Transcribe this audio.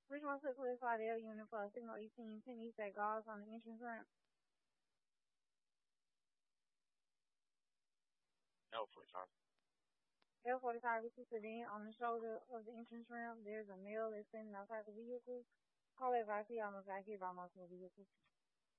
Response to Police Lauderdale unit for signal 18, pennies at guards on the entrance ramp. No, police officer. L45 received a sedan on the shoulder of the entrance ramp. There's a male that's standing outside the vehicle. Call advice, he almost got hit by multiple vehicles.